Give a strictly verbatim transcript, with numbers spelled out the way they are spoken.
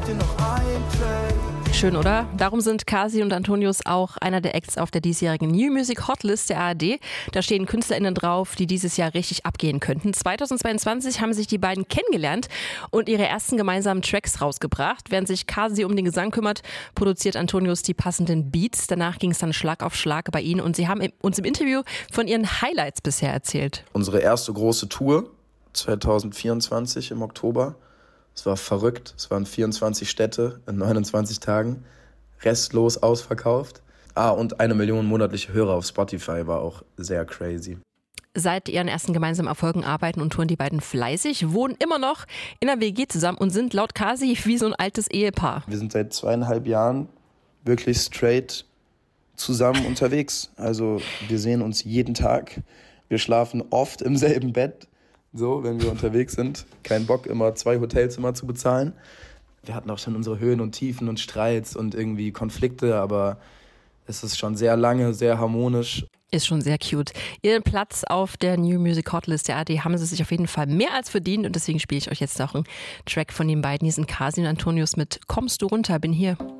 dir noch ein Track. Schön, oder? Darum sind Kasi und Antonius auch einer der Acts auf der diesjährigen New Music Hotlist der A R D. Da stehen KünstlerInnen drauf, die dieses Jahr richtig abgehen könnten. zweitausendzweiundzwanzig haben sich die beiden kennengelernt und ihre ersten gemeinsamen Tracks rausgebracht. Während sich Kasi um den Gesang kümmert, produziert Antonius die passenden Beats. Danach ging es dann Schlag auf Schlag bei ihnen und sie haben uns im Interview von ihren Highlights bisher erzählt. Unsere erste große Tour zweitausendvierundzwanzig im Oktober. Es war verrückt. Es waren vierundzwanzig Städte in neunundzwanzig Tagen. Restlos ausverkauft. Ah, und eine Million monatliche Hörer auf Spotify war auch sehr crazy. Seit ihren ersten gemeinsamen Erfolgen arbeiten und touren die beiden fleißig, wohnen immer noch in einer W G zusammen und sind laut Kasi wie so ein altes Ehepaar. Wir sind seit zweieinhalb Jahren wirklich straight zusammen unterwegs. Also wir sehen uns jeden Tag. Wir schlafen oft im selben Bett. So, wenn wir unterwegs sind. Kein Bock, immer zwei Hotelzimmer zu bezahlen. Wir hatten auch schon unsere Höhen und Tiefen und Streits und irgendwie Konflikte, aber es ist schon sehr lange, sehr harmonisch. Ist schon sehr cute. Ihren Platz auf der New Music Hotlist der A R D haben sie sich auf jeden Fall mehr als verdient und deswegen spiele ich euch jetzt auch einen Track von den beiden. Hier sind Kasi und Antonius mit Kommst du runter, bin hier.